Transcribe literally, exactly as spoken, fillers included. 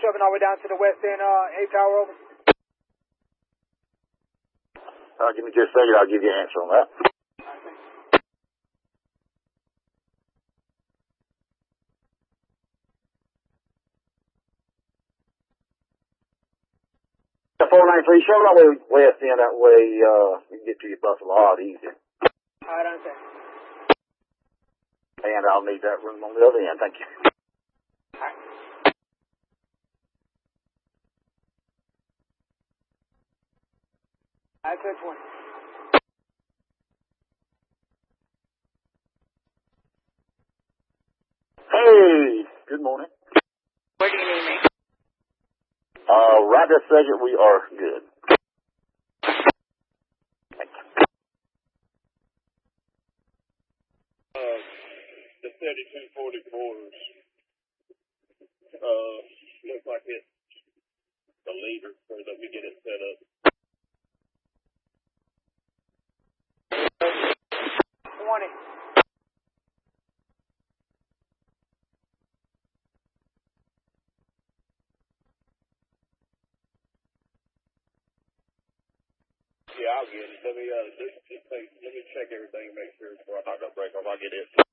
seven all the way down to the west end, uh, eight tower, over. Uh, give me just a second, I'll give you an answer on that. The four ninety-three, show that way west end, that way, uh, you can get to your bus a lot easier. Alright, I understand. And I'll need that room on the other end, thank you. Alright. I said twenty. Hey, good morning. What do you need me? Uh, right this second, we are good. Thank you. Uh, the thirty-two forty-fours, uh, looks like it's the leader, so let me get it set up. twenty. Yeah, I'll get it. Let me, uh, just, just take, let me check everything, make sure before I'm not gonna break off. I'll get it.